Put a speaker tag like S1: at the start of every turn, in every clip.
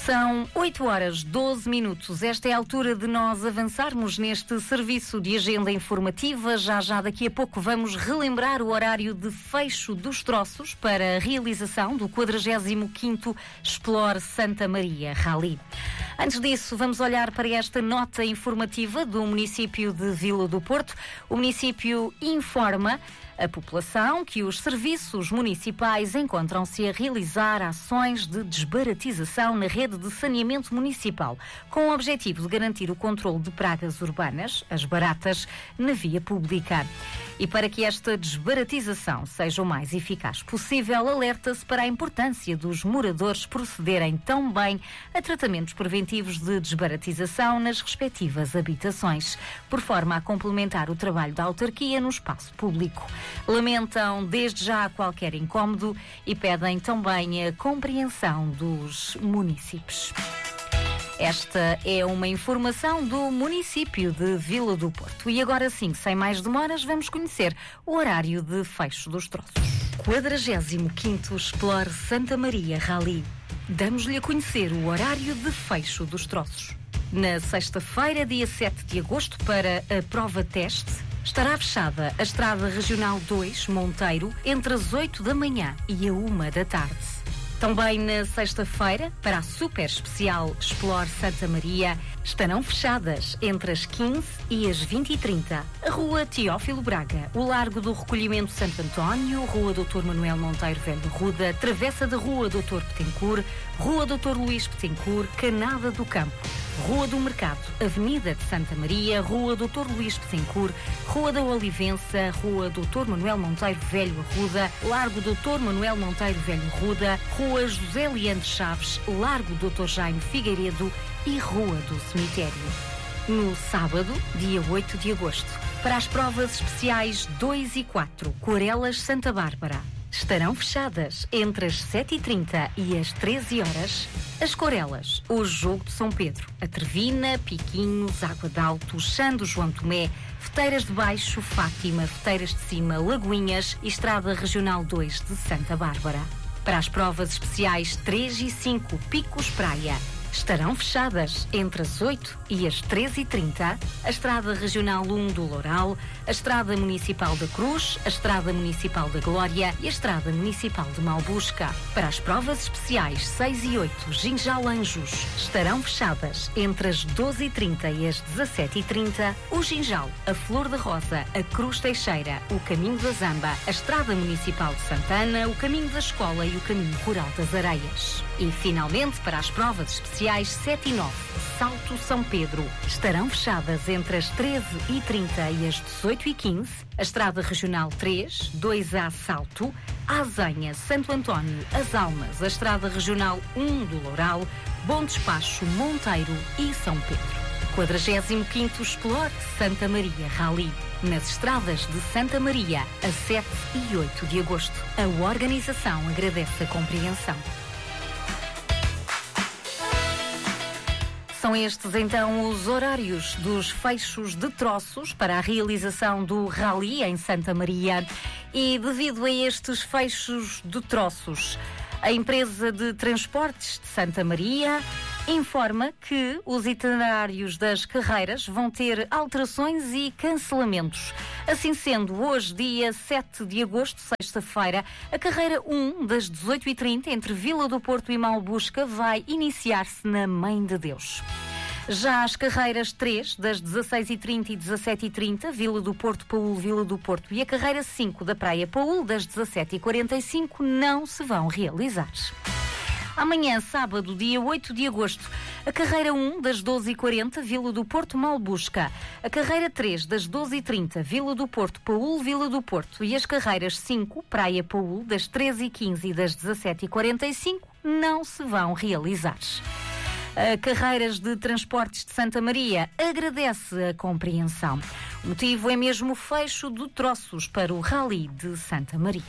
S1: São 8h12. Esta é a altura de nós avançarmos neste serviço de agenda informativa. Já daqui a pouco vamos relembrar o horário de fecho dos troços para a realização do 45º Explore Santa Maria Rally. Antes disso, vamos olhar para esta nota informativa do município de Vila do Porto. O município informa a população que os serviços municipais encontram-se a realizar ações de desbaratização na rede de saneamento municipal, com o objetivo de garantir o controle de pragas urbanas, as baratas, na via pública. E para que esta desbaratização seja o mais eficaz possível, alerta-se para a importância dos moradores procederem também a tratamentos preventivos de desbaratização nas respectivas habitações, por forma a complementar o trabalho da autarquia no espaço público. Lamentam desde já qualquer incómodo e pedem também a compreensão dos munícipes. Esta é uma informação do município de Vila do Porto. E agora sim, sem mais demoras, vamos conhecer o horário de fecho dos troços. 45º Explore Santa Maria Rally. Damos-lhe a conhecer o horário de fecho dos troços. Na sexta-feira, dia 7 de agosto, para a prova teste, estará fechada a Estrada Regional 2, Monteiro, entre as 8 da manhã e a 1 da tarde. Também na sexta-feira, para a super especial Explore Santa Maria, estarão fechadas entre as 15 e as 20h30 a Rua Teófilo Braga, o Largo do Recolhimento Santo António, Rua Dr. Manuel Monteiro Velho Ruda, Travessa da Rua Dr. Petencourt, Rua Dr. Luís Petencourt, Canada do Campo, Rua do Mercado, Avenida de Santa Maria, Rua Dr. Luís Petencourt, Rua da Olivença, Rua Dr. Manuel Monteiro Velho Arruda, Largo Dr. Manuel Monteiro Velho Arruda, Rua José Leandro Chaves, Largo Dr. Jaime Figueiredo e Rua do Cemitério. No sábado, dia 8 de agosto, para as provas especiais 2 e 4, Corelas Santa Bárbara, estarão fechadas entre as 7h30 e as 13h as Corelas, o Jogo de São Pedro, a Trevina, Piquinhos, Água d'Alto, Chã do João Tomé, Feteiras de Baixo, Fátima, Feteiras de Cima, Lagoinhas e Estrada Regional 2 de Santa Bárbara. Para as provas especiais 3 e 5, Picos Praia, estarão fechadas entre as 8 e as 13h30 a Estrada Regional 1 do Loural, a Estrada Municipal da Cruz, a Estrada Municipal da Glória e a Estrada Municipal de Malbusca. Para as provas especiais 6 e 8, Ginjal Anjos, estarão fechadas entre as 12h30 e as 17h30 o Ginjal, a Flor da Rosa, a Cruz Teixeira, o Caminho da Zamba, a Estrada Municipal de Santana, o Caminho da Escola e o Caminho Rural das Areias. E finalmente, para as provas especiais 7 e 9, Salto São Pedro, estarão fechadas entre as 13h30 e as 18h15 a Estrada Regional 3, 2A Salto, a Azenha, Santo António, As Almas, a Estrada Regional 1 do Loural, Bom Despacho, Monteiro e São Pedro. 45º Explore Santa Maria Rally, nas estradas de Santa Maria, a 7 e 8 de agosto. A organização agradece a compreensão. São estes, então, os horários dos fechos de troços para a realização do Rally em Santa Maria. E devido a estes fechos de troços, a empresa de transportes de Santa Maria informa que os itinerários das carreiras vão ter alterações e cancelamentos. Assim sendo, hoje, dia 7 de agosto, sexta-feira, a carreira 1, das 18h30, entre Vila do Porto e Malbusca, vai iniciar-se na Mãe de Deus. Já as carreiras 3, das 16h30 e 17h30, Vila do Porto, Paúl, Vila do Porto, e a carreira 5 da Praia Paúl, das 17h45, não se vão realizar. Amanhã, sábado, dia 8 de agosto, a carreira 1, das 12h40, Vila do Porto, Malbusca. A carreira 3, das 12h30, Vila do Porto, Paúl, Vila do Porto. E as carreiras 5, Praia Paúl, das 13h15 e das 17h45, não se vão realizar. A Carreiras de Transportes de Santa Maria agradece a compreensão. O motivo é mesmo o fecho de troços para o Rally de Santa Maria.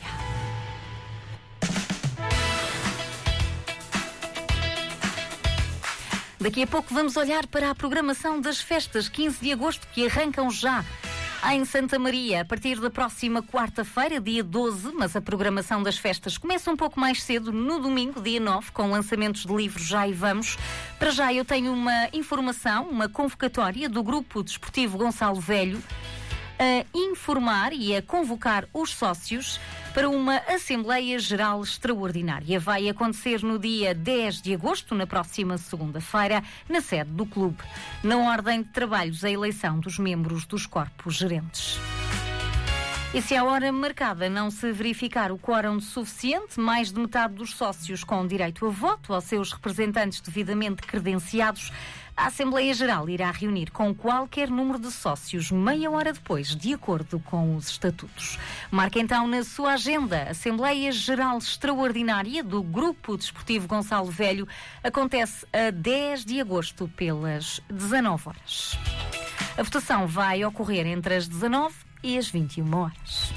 S1: Daqui a pouco vamos olhar para a programação das festas 15 de agosto, que arrancam já Em Santa Maria, a partir da próxima quarta-feira, dia 12, mas a programação das festas começa um pouco mais cedo, no domingo, dia 9, com lançamentos de livros. Já aí vamos. Para já eu tenho uma informação, uma convocatória do Grupo Desportivo Gonçalo Velho a informar e a convocar os sócios para uma Assembleia Geral Extraordinária. Vai acontecer no dia 10 de agosto, na próxima segunda-feira, na sede do clube. Na ordem de trabalhos, a eleição dos membros dos corpos gerentes. E se à hora marcada não se verificar o quórum suficiente, mais de metade dos sócios com direito a voto ou seus representantes devidamente credenciados, a Assembleia Geral irá reunir com qualquer número de sócios meia hora depois, de acordo com os estatutos. Marque então na sua agenda. A Assembleia Geral Extraordinária do Grupo Desportivo Gonçalo Velho acontece a 10 de agosto, pelas 19 horas. A votação vai ocorrer entre as 19 e as 21 horas.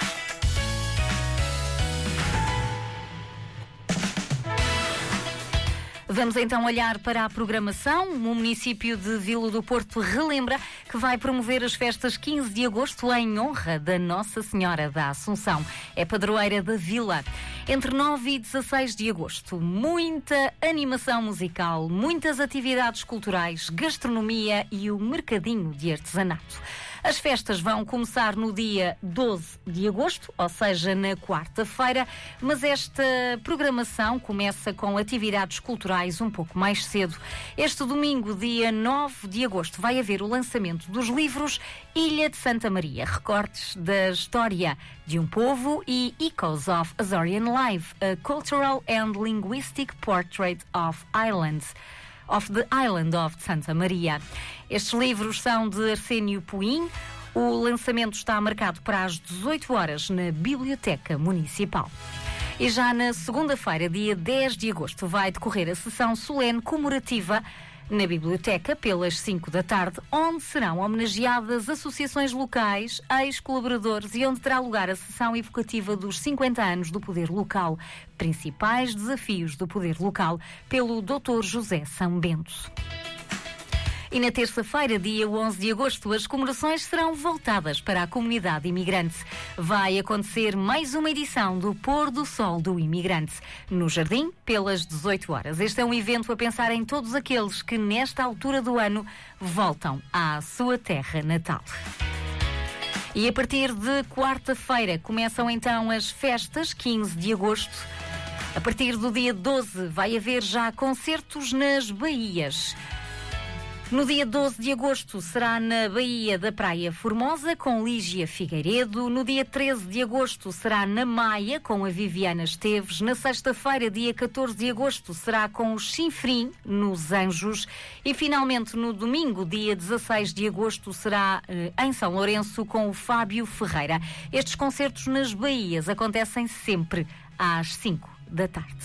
S1: Vamos então olhar para a programação. O município de Vila do Porto relembra que vai promover as festas 15 de agosto em honra da Nossa Senhora da Assunção. É padroeira da vila. Entre 9 e 16 de agosto, muita animação musical, muitas atividades culturais, gastronomia e o mercadinho de artesanato. As festas vão começar no dia 12 de agosto, ou seja, na quarta-feira, mas esta programação começa com atividades culturais um pouco mais cedo. Este domingo, dia 9 de agosto, vai haver o lançamento dos livros Ilha de Santa Maria, recortes da história de um povo, e Echoes of Azorian Life, a Cultural and Linguistic Portrait of the Island of Santa Maria. Estes livros são de Arsénio Puim. O lançamento está marcado para as 18 horas na Biblioteca Municipal. E já na segunda-feira, dia 10 de agosto, vai decorrer a sessão solene comemorativa na Biblioteca, pelas 5 da tarde, onde serão homenageadas associações locais, ex-colaboradores, e onde terá lugar a sessão evocativa dos 50 anos do Poder Local. Principais desafios do Poder Local, pelo Dr. José São Bento. E na terça-feira, dia 11 de agosto, as comemorações serão voltadas para a comunidade imigrante. Vai acontecer mais uma edição do Pôr do Sol do Imigrante, no Jardim, pelas 18 horas. Este é um evento a pensar em todos aqueles que, nesta altura do ano, voltam à sua terra natal. E a partir de quarta-feira começam então as festas, 15 de agosto. A partir do dia 12 vai haver já concertos nas Baías. No dia 12 de agosto será na Baía da Praia Formosa, com Lígia Figueiredo. No dia 13 de agosto será na Maia, com a Viviana Esteves. Na sexta-feira, dia 14 de agosto, será com o Chinfrim, nos Anjos. E finalmente, no domingo, dia 16 de agosto, será em São Lourenço, com o Fábio Ferreira. Estes concertos nas Baías acontecem sempre às 5 da tarde.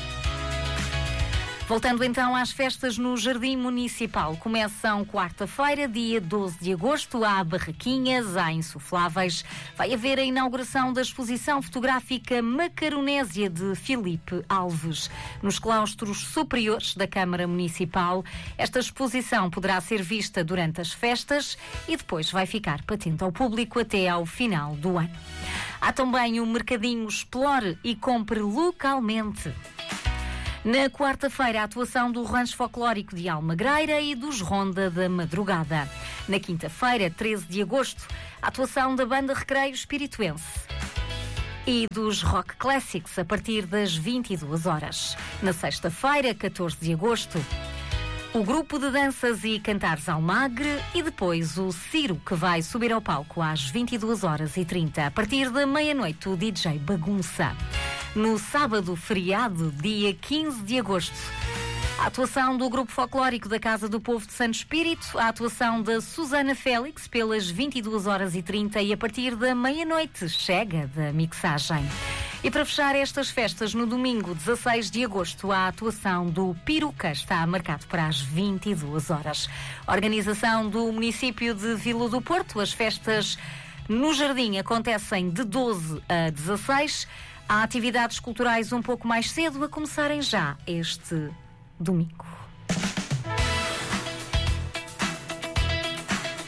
S1: Voltando então às festas no Jardim Municipal. Começam quarta-feira, dia 12 de agosto. Há barraquinhas, há insufláveis. Vai haver a inauguração da exposição fotográfica Macaronésia de Filipe Alves, nos claustros superiores da Câmara Municipal. Esta exposição poderá ser vista durante as festas e depois vai ficar patente ao público até ao final do ano. Há também o mercadinho Explore e Compre Localmente. Na quarta-feira, a atuação do Rancho Folclórico de Almagreira e dos Ronda da Madrugada. Na quinta-feira, 13 de agosto, a atuação da Banda Recreio Espirituense e dos Rock Classics a partir das 22 horas. Na sexta-feira, 14 de agosto, o grupo de danças e cantares Almagre e depois o Ciro, que vai subir ao palco às 22h30. A partir da meia-noite, o DJ Bagunça. No sábado, feriado, dia 15 de agosto, a atuação do Grupo Folclórico da Casa do Povo de Santo Espírito, a atuação da Susana Félix pelas 22h30 e a partir da meia-noite, chega da mixagem. E para fechar estas festas, no domingo 16 de agosto, a atuação do Peruca está marcado para as 22 horas. Organização do município de Vila do Porto. As festas no Jardim acontecem de 12 a 16. Há atividades culturais um pouco mais cedo, a começarem já este domingo.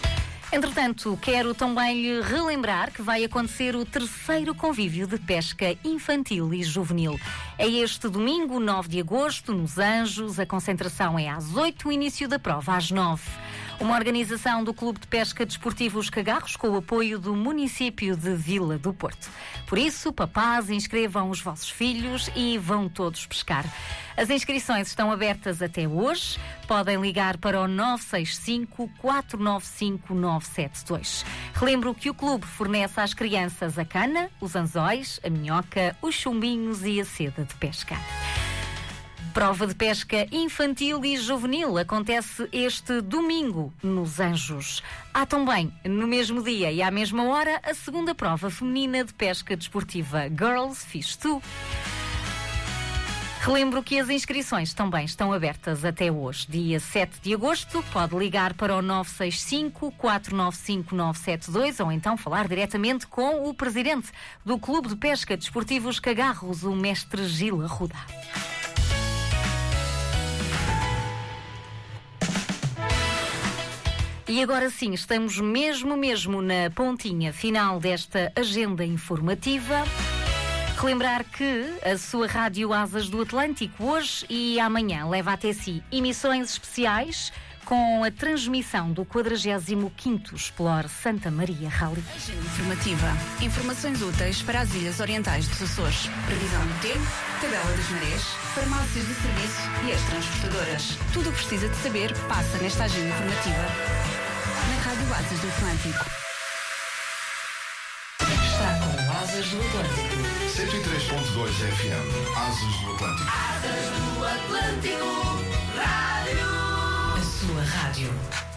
S1: Entretanto, quero também lhe relembrar que vai acontecer o terceiro convívio de pesca infantil e juvenil. É este domingo, 9 de agosto, nos Anjos. A concentração é às 8, o início da prova às 9. Uma organização do Clube de Pesca Desportivo Os Cagarros com o apoio do município de Vila do Porto. Por isso, papás, inscrevam os vossos filhos e vão todos pescar. As inscrições estão abertas até hoje. Podem ligar para o 965 495 972. Relembro que o clube fornece às crianças a cana, os anzóis, a minhoca, os chumbinhos e a seda de pesca. Prova de pesca infantil e juvenil acontece este domingo nos Anjos. Há também, no mesmo dia e à mesma hora, a segunda prova feminina de pesca desportiva Girls Fish 2. Relembro que as inscrições também estão abertas até hoje, dia 7 de agosto. Pode ligar para o 965 495 972 ou então falar diretamente com o presidente do Clube de Pesca Desportivo Os Cagarros, o mestre Gil Arruda. E agora sim, estamos mesmo na pontinha final desta agenda informativa. Relembrar que a sua rádio Asas do Atlântico hoje e amanhã leva até si emissões especiais com a transmissão do 45º Explore Santa Maria Rally.
S2: Agenda informativa. Informações úteis para as Ilhas Orientais dos Açores. Previsão do tempo, tabela das marés, farmácias de serviço e as transportadoras. Tudo o que precisa de saber passa nesta agenda informativa. Na Rádio Asas do Atlântico.
S3: Está com Asas do Atlântico.
S4: 103.2 FM. Asas do Atlântico.
S3: Asas do Atlântico. Rádio. A sua rádio.